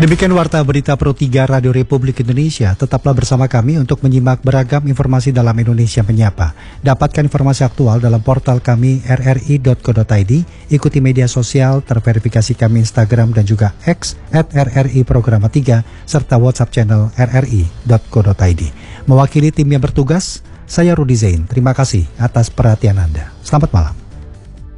Demikian Warta Berita Pro 3 Radio Republik Indonesia. Tetaplah bersama kami untuk menyimak beragam informasi dalam Indonesia Menyapa. Dapatkan informasi aktual dalam portal kami rri.co.id. Ikuti media sosial terverifikasi kami Instagram dan juga X @RRI Programa 3 serta WhatsApp channel rri.co.id. Mewakili tim yang bertugas, saya Rudi Zain. Terima kasih atas perhatian Anda. Selamat malam.